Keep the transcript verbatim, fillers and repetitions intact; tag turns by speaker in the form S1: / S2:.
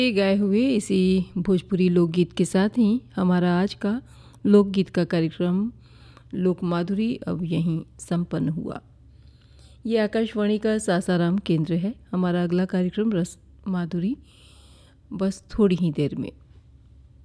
S1: ये गाए हुए इसी भोजपुरी लोकगीत के साथ ही हमारा आज का लोकगीत का कार्यक्रम लोक माधुरी अब यहीं संपन्न हुआ। ये आकाशवाणी का सासाराम केंद्र है। हमारा अगला कार्यक्रम रस माधुरी बस थोड़ी ही देर में।